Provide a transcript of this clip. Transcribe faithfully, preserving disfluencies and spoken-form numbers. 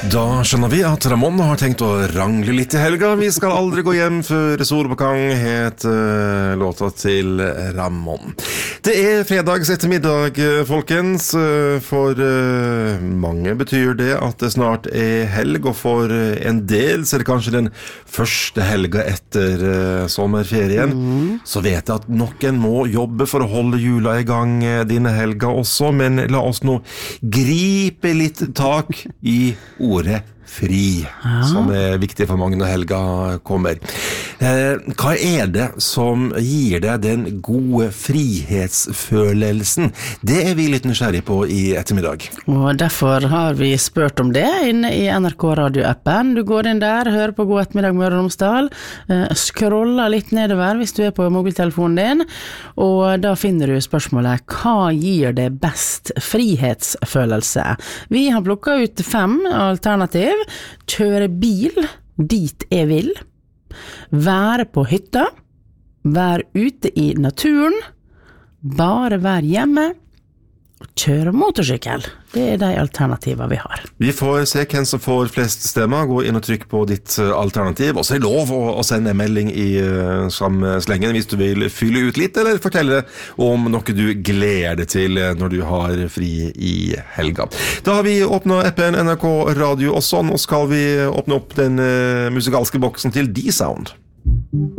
Da skjønner vi at Ramon har tenkt å rangle litt i helga. Vi skal aldri gå hjem før solbakang het uh, låta til Ramon. Det er fredags ettermiddag, folkens. For uh, mange betyr det at det snart er helg, og for en del så er det kanskje den første helga etter uh, sommerferien. Mm. Så vet jeg at noen må jobbe for å holde jula i gang denne helga også, men la oss nå gripe litt tak i ordet fri, ja. Som er viktig for mange når helga kommer. Eh, hva er det som gir deg den gode frihetsfølelsen? Det er vi litt nysgjerrig på i ettermiddag. Og derfor har vi spurt om det inne i N R K Radio-appen. Du går inn der, hører på God ettermiddag Møre og Romsdal, eh, scroller litt nedover hvis du er på mobiltelefonen din, og da finner du spørsmålet hva gir det best frihetsfølelse? Vi har plukket ut fem alternativ. Kjøre bil dit jeg vil, være på hytta, være ute i naturen, bare være hjemme, og kjøre motorsykkel. Det er de alternativer vi har. Vi får se hvem som får flest stemmer. Gå inn og trykk på ditt alternativ. Og så er det lov å, å sende en melding i uh, samme slengen hvis du vil fylle ut litt, eller fortelle om noe du gleder deg til når du har fri i helga. Da har vi åpnet appen N R K Radio også. Nå skal vi åpne opp den uh, musikalske boksen til D-Sound.